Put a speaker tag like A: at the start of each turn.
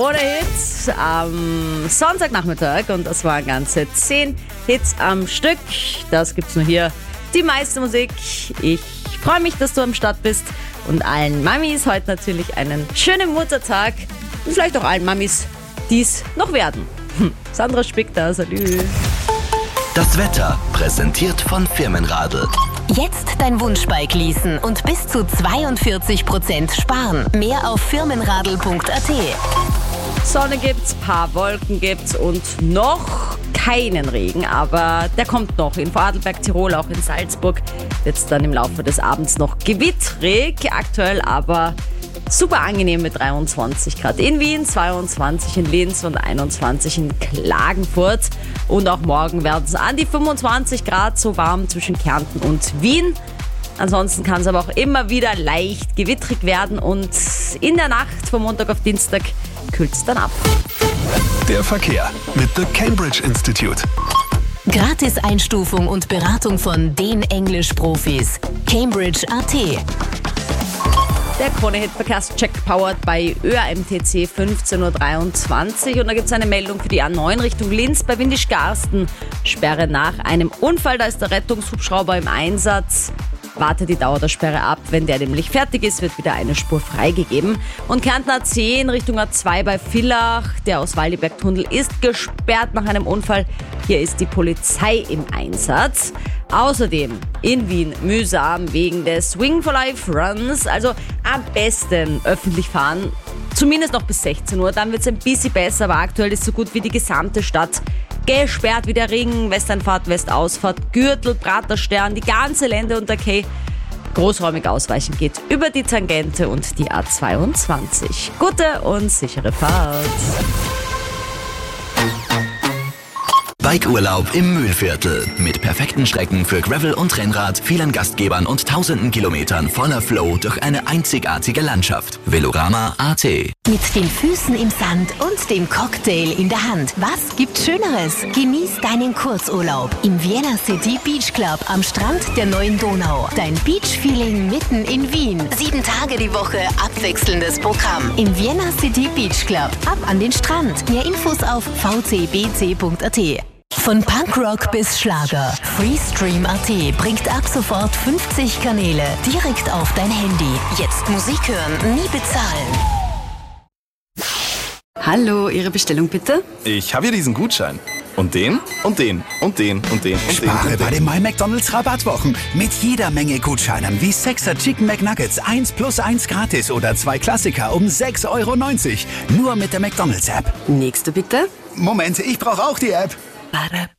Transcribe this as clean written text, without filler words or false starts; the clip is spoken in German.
A: Ohne Hits am Sonntagnachmittag und das waren ganze 10 Hits am Stück. Das gibt's nur hier. Die meiste Musik. Ich freue mich, dass du am Start bist und allen Mamis heute natürlich einen schönen Muttertag und vielleicht auch allen Mamis, die es noch werden. Sandra Spick da, salü.
B: Das Wetter präsentiert von Firmenradl.
C: Jetzt dein Wunschbike leasen und bis zu 42% sparen. Mehr auf firmenradl.at.
A: Sonne gibt's, paar Wolken gibt's und noch keinen Regen, aber der kommt noch. In Vorarlberg, Tirol, auch in Salzburg wird es dann im Laufe des Abends noch gewittrig. Aktuell aber super angenehm mit 23 Grad in Wien, 22 in Linz und 21 in Klagenfurt. Und auch morgen werden es an die 25 Grad, so warm zwischen Kärnten und Wien. Ansonsten kann es aber auch immer wieder leicht gewittrig werden und in der Nacht vom Montag auf Dienstag kühlt es dann ab.
D: Der Verkehr mit The Cambridge Institute.
C: Gratis Einstufung und Beratung von den Englisch-Profis. Cambridge.at.
A: Der Krone-Hit-Verkehrscheck powered bei ÖAMTC 15.23 Uhr. Und da gibt es eine Meldung für die A9 Richtung Linz bei Windischgarsten. Sperre nach einem Unfall, da ist der Rettungshubschrauber im Einsatz. Warte die Dauer der Sperre ab. Wenn der nämlich fertig ist, wird wieder eine Spur freigegeben. Und Kärnten A10 Richtung A2 bei Villach. Der Auswaldiberg-Tunnel ist gesperrt nach einem Unfall. Hier ist die Polizei im Einsatz. Außerdem in Wien mühsam wegen des Swing for Life Runs. Also am besten öffentlich fahren, zumindest noch bis 16 Uhr. Dann wird es ein bisschen besser, aber aktuell ist so gut wie die gesamte Stadt gesperrt, wie der Ring, Westeinfahrt, Westausfahrt, Gürtel, Praterstern, die ganze Lände und der K. Großräumig ausweichen geht über die Tangente und die A22. Gute und sichere Fahrt.
B: Bikeurlaub im Mühlviertel. Mit perfekten Strecken für Gravel und Rennrad, vielen Gastgebern und tausenden Kilometern voller Flow durch eine einzigartige Landschaft. Velorama.at.
C: Mit den Füßen im Sand und dem Cocktail in der Hand. Was gibt's Schöneres? Genieß deinen Kurzurlaub im Vienna City Beach Club am Strand der Neuen Donau. Dein Beach-Feeling mitten in Wien. 7 Tage die Woche abwechselndes Programm. Im Vienna City Beach Club. Ab an den Strand. Mehr Infos auf vcbc.at. Von Punkrock bis Schlager. Freestream.at bringt ab sofort 50 Kanäle direkt auf dein Handy. Jetzt Musik hören, nie bezahlen.
E: Hallo, Ihre Bestellung bitte?
F: Ich habe hier diesen Gutschein. Und den, und den, und den, und den, und
G: Spare
F: den.
G: bei den My McDonald's Rabattwochen. Mit jeder Menge Gutscheinen wie 6er Chicken McNuggets 1 plus 1 gratis oder 2 Klassiker um 6,90 €. Nur mit der McDonald's App.
E: Nächste bitte?
G: Moment, ich brauche auch die App.
E: Badab.